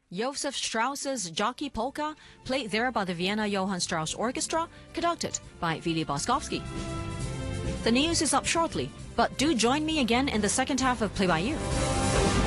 Josef Strauss's Jockey Polka, played there by the Vienna Johann Strauss Orchestra, conducted by Vili Boskovsky. The news is up shortly, but do join me again in the second half of Play By You.